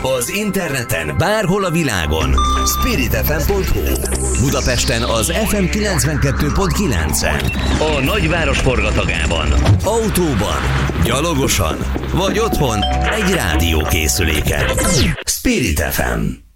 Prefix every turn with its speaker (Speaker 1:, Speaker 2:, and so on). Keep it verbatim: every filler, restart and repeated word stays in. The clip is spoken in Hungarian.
Speaker 1: Az interneten bárhol a világon. spirit ef em pont hu. Budapesten az ef em kilencvenkettő pont kilencen. A nagyváros forgatagában. Autóban, gyalogosan vagy otthon egy rádiókészüléken. Spirit ef em.